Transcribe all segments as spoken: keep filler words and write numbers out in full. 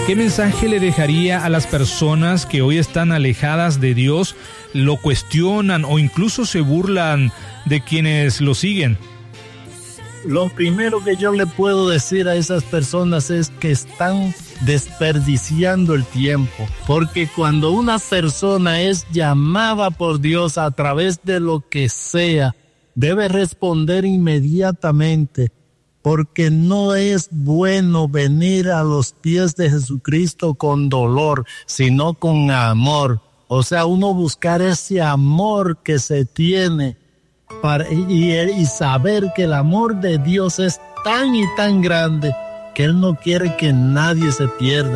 ¿Qué mensaje le dejaría a las personas que hoy están alejadas de Dios, lo cuestionan o incluso se burlan de quienes lo siguen? Lo primero que yo le puedo decir a esas personas es que están desperdiciando el tiempo, porque cuando una persona es llamada por Dios a través de lo que sea, debe responder inmediatamente, porque no es bueno venir a los pies de Jesucristo con dolor, sino con amor. O sea, uno buscar ese amor que se tiene para, y, y saber que el amor de Dios es tan y tan grande que Él no quiere que nadie se pierda.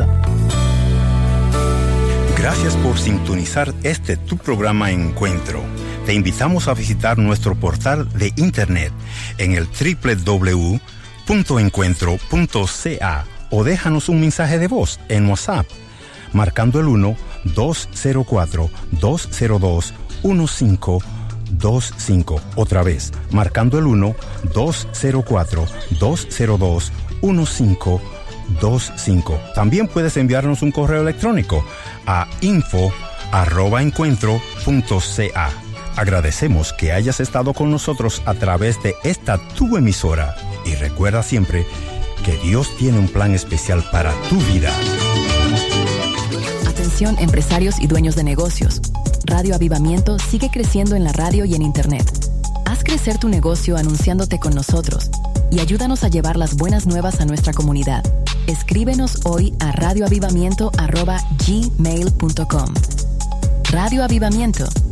Gracias por sintonizar este tu programa Encuentro. Te invitamos a visitar nuestro portal de internet en el doble u doble u doble u punto encuentro punto c a o déjanos un mensaje de voz en WhatsApp marcando el uno dos cero cuatro dos cero dos uno cinco dos cinco. Otra vez, marcando el uno dos cero cuatro dos cero dos uno cinco dos cinco. También puedes enviarnos un correo electrónico a info arroba encuentro punto c a. Agradecemos que hayas estado con nosotros a través de esta tu emisora y recuerda siempre que Dios tiene un plan especial para tu vida. Atención empresarios y dueños de negocios. Radio Avivamiento sigue creciendo en la radio y en internet. Haz crecer tu negocio anunciándote con nosotros y ayúdanos a llevar las buenas nuevas a nuestra comunidad. Escríbenos hoy a radioavivamiento arroba gmail punto com. Radio Avivamiento,